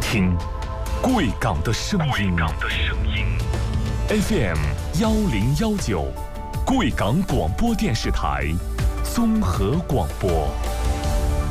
听贵港的声音。FM 1019，贵港广播电视台综合广播。